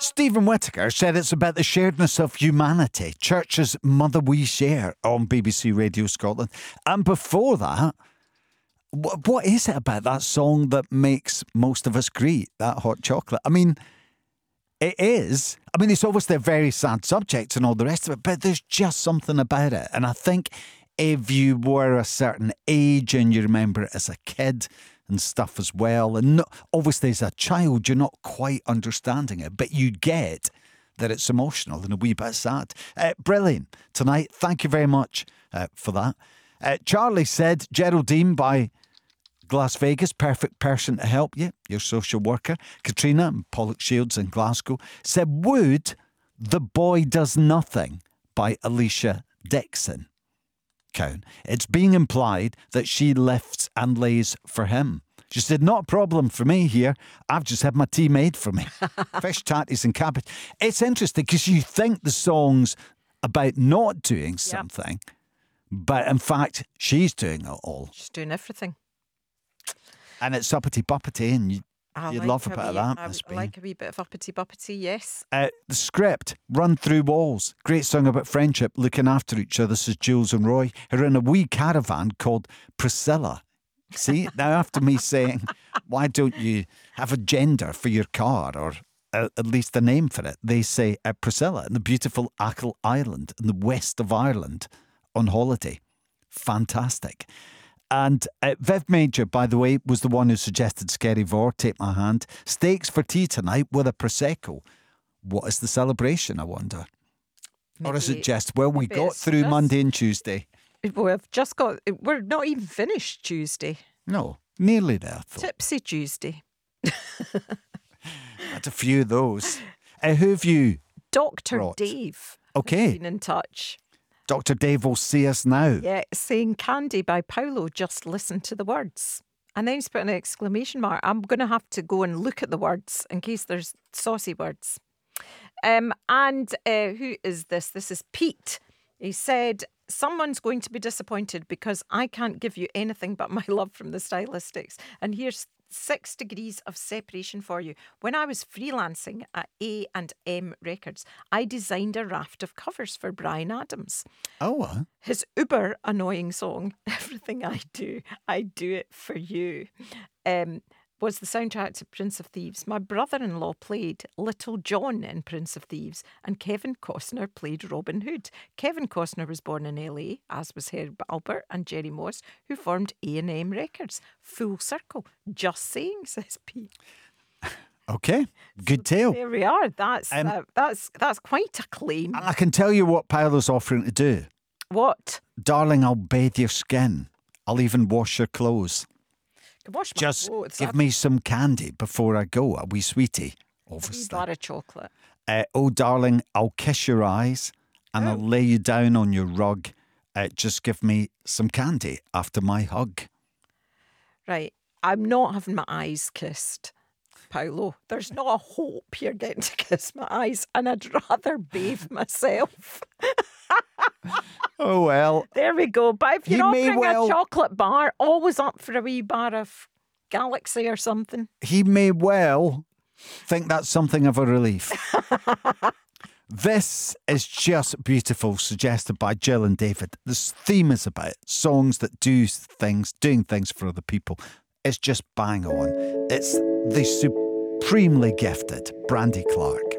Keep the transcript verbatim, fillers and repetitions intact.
Stephen Whittaker said it's about the sharedness of humanity. Church's Mother We Share on B B C Radio Scotland. And before that, wh- what is it about that song that makes most of us greet, that hot chocolate? I mean, it is. I mean, it's obviously a very sad subject and all the rest of it, but there's just something about it. And I think if you were a certain age and you remember it as a kid and stuff as well, and no, obviously as a child, you're not quite understanding it, but you get that it's emotional and a wee bit sad. Uh, brilliant tonight. Thank you very much uh, for that. Uh, Charlie said Geraldine by Las Vegas, perfect person to help you, your social worker. Katrina and Pollock Shields in Glasgow said, would The Boy Does Nothing by Alicia Dixon count? It's being implied that she lifts and lays for him. She said, not a problem for me here. I've just had my tea made for me. Fish, tatties and cabbage. It's interesting because you think the song's about not doing something, yep. but in fact, she's doing it all. She's doing everything. And it's uppity buppity, and you, you like love a a bit wee, of that. I, I like a wee bit of uppity buppity, yes. Uh, the script, Run Through Walls. Great song about friendship, looking after each other. This is Jules and Roy, who are in a wee caravan called Priscilla. See, now after me saying, why don't you have a gender for your car, or uh, at least a name for it, they say uh, Priscilla in the beautiful Achill Island in the west of Ireland on holiday. Fantastic. And uh, Viv Major, by the way, was the one who suggested Scary Vor, Take My Hand. Steaks for tea tonight with a Prosecco. What is the celebration, I wonder? Maybe, or is it just, well, we got through just, Monday and Tuesday. We've just got, we're not even finished Tuesday. No, nearly there, I thought. Tipsy Tuesday. Had a few of those. Uh, who have you Doctor brought? Dave. Okay. Been in touch. Doctor Dave will see us now. Yeah, saying Candy by Paolo, just listen to the words. And then he's put an exclamation mark. I'm going to have to go and look at the words in case there's saucy words. Um, and uh, who is this? This is Pete. He said, someone's going to be disappointed because I can't give you anything but my love from the Stylistics. And here's six degrees of separation for you. When I was freelancing at A and M Records, I designed a raft of covers for Bryan Adams. Oh, uh. His uber annoying song, Everything I Do, I Do It For You, um, was the soundtrack to Prince of Thieves. My brother-in-law played Little John in Prince of Thieves, and Kevin Costner played Robin Hood. Kevin Costner was born in L A, as was Herb Alpert and Jerry Moss, who formed A and M Records. Full circle. Just saying, says Pete. Okay, good so tale. There we are. That's um, uh, that's that's quite a claim. And I can tell you what Paolo's offering to do. What? Darling, I'll bathe your skin. I'll even wash your clothes. Wash my Just clothes. give I've... me some candy before I go, a wee sweetie, obviously. A wee bar of chocolate. Uh, oh, darling, I'll kiss your eyes and oh. I'll lay you down on your rug. Uh, just give me some candy after my hug. Right. I'm not having my eyes kissed, Paolo. There's not a hope you're getting to kiss my eyes, and I'd rather bathe myself. Oh, well. There we go. But if you're offering well, a chocolate bar, always up for a wee bar of Galaxy or something. He may well think that's something of a relief. This is just beautiful, suggested by Jill and David. This theme is about songs that do things, doing things for other people. It's just bang on. It's the supremely gifted Brandy Clark.